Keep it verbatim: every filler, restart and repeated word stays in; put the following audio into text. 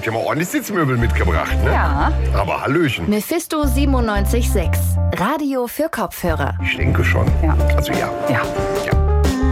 ja mal ordentlich Sitzmöbel mitgebracht, ne? Ja. Aber Hallöchen. Mephisto siebenundneunzig Komma sechs. Radio für Kopfhörer. Ich denke schon. Ja. Also ja. Ja.